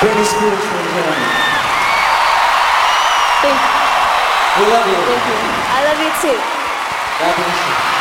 Britney Spears for Jeremy. Thank you. We love you. Thank you. I love you too. God bless you.